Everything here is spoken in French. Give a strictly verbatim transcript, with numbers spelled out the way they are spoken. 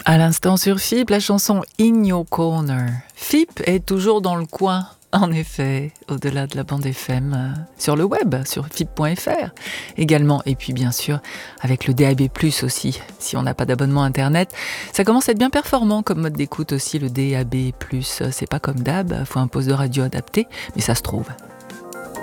À l'instant sur F I P, la chanson In Your Corner. F I P est toujours dans le coin, en effet, au-delà de la bande F M, euh, sur le web, sur F I P point F R également. Et puis bien sûr, avec le D A B plus aussi, si on n'a pas d'abonnement Internet. Ça commence à être bien performant comme mode d'écoute aussi, le D A B plus. C'est pas comme D A B, il faut un poste de radio adapté, mais ça se trouve.